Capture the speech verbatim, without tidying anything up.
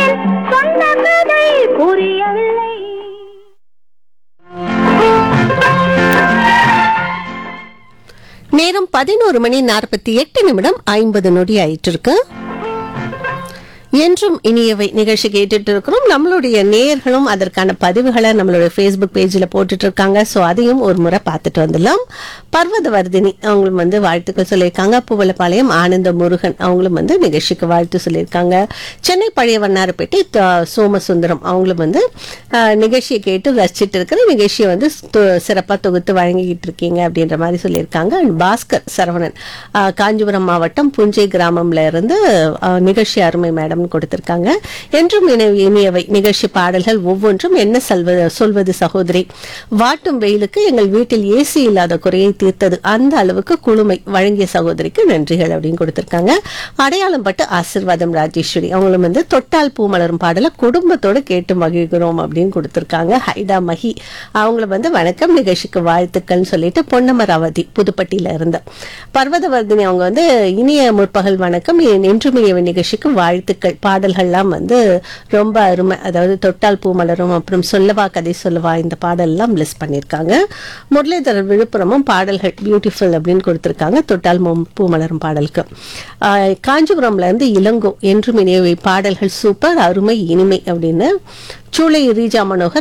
கேட்டேன், சொன்ன கதை புரியவில்லை. நேரம் பதினோரு மணி நாற்பத்தி எட்டு நிமிடம் ஐம்பது நொடி ஆயிட்டு இருக்கு. என்றும் இனியவை நிகழ்ச்சி கேட்டுட்டு இருக்கிறோம். நம்மளுடைய நேயர்களும் அதற்கான பதிவுகளை நம்மளுடைய ஃபேஸ்புக் பேஜில் போட்டுட்டு இருக்காங்க. ஸோ அதையும் ஒரு முறை பார்த்துட்டு வந்துடலாம். பர்வதவர்தினி அவங்களும் வந்து வாழ்த்துக்கள் சொல்லியிருக்காங்க. பூவலப்பாளையம் ஆனந்த முருகன் அவங்களும் வந்து நிகழ்ச்சிக்கு வாழ்த்து சொல்லியிருக்காங்க. சென்னை பழைய வண்ணாரப்பேட்டை சோமசுந்தரம் அவங்களும் வந்து நிகழ்ச்சியை கேட்டு ரசிச்சுட்டு இருக்கிற நிகழ்ச்சியை வந்து சிறப்பாக தொகுத்து வழங்கிக்கிட்டு இருக்கீங்க அப்படின்ற மாதிரி சொல்லியிருக்காங்க. பாஸ்கர் சரவணன் காஞ்சிபுரம் மாவட்டம் புஞ்சை கிராமம்ல இருந்து நிகழ்ச்சி அருமை மேடம் கொடுத்திருக்காங்க. என்றும் இனியவை நிகழ்ச்சி பாடல்கள் ஒவ்வொன்றும் என்ன சொல்வது சொல்வது சகோதரி, வாட்டும் வெயிலுக்கு எங்கள் வீட்டில் ஏசி இல்லாத குறையை தீர்த்தது, அந்த அளவுக்கு குளுமை வழங்கிய சகோதரிக்கு நன்றிகள் அப்படின்னு கொடுத்திருக்காங்க. அடையாளம் பட்டு ஆசிர்வாதம் ராஜேஸ்வரி அவங்களும் வந்து தொட்டால் பூ மலரும் பாடலை குடும்பத்தோடு கேட்டு மகிழ்கிறோம் அப்படின்னு கொடுத்திருக்காங்க. ஹைடா மஹி அவங்களும் வந்து வணக்கம் நிகழ்ச்சிக்கு வாழ்த்துக்கள் சொல்லிட்டு பொன்னமராவதி புதுப்பட்டியில இருந்த பர்வதவர்தினி அவங்க வந்து இனிய முற்பகல் வணக்கம், என்றும் இனிய நிகழ்ச்சிக்கு வாழ்த்துக்கள், பாடல்கள்லாம் வந்து ரொம்ப அருமை, அதாவது தொட்டால் பூ மலரும் அப்புறம் சொல்லவா கதை சொல்லவா இந்த பாடல்லாம் லிஸ்ட் பண்ணியிருக்காங்க. முரளிதரர் விழுப்புரமும் பாடல்கள் பியூட்டிஃபுல் அப்படின்னு கொடுத்திருக்காங்க. தொட்டால் பூ மலரும் பாடலுக்கு காஞ்சிபுரம்ல இருந்து இளங்கோ என்றும் இனியவை பாடல்கள் சூப்பர் அருமை இனிமை அப்படின்னு சூளை ரீஜா மனோகர்